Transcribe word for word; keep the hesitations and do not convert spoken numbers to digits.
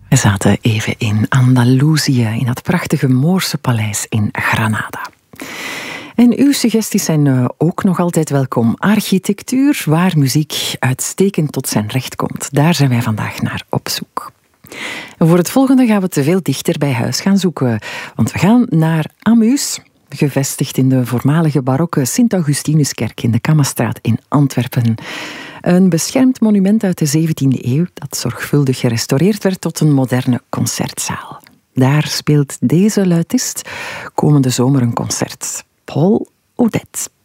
We zaten even in Andalusië, in dat prachtige Moorse paleis in Granada. En uw suggesties zijn uh, ook nog altijd welkom. Architectuur, waar muziek uitstekend tot zijn recht komt. Daar zijn wij vandaag naar op zoek. En voor het volgende gaan we te veel dichter bij huis gaan zoeken. Want we gaan naar Amuus, gevestigd in de voormalige barokke Sint-Augustinuskerk in de Kammerstraat in Antwerpen. Een beschermd monument uit de zeventiende eeuw dat zorgvuldig gerestaureerd werd tot een moderne concertzaal. Daar speelt deze luitist komende zomer een concert. Paul Odette.